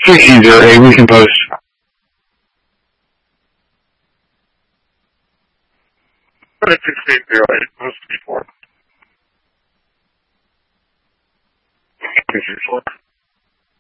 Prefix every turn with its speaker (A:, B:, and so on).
A: 1608, we can post.
B: Put it 6808, post before. 264.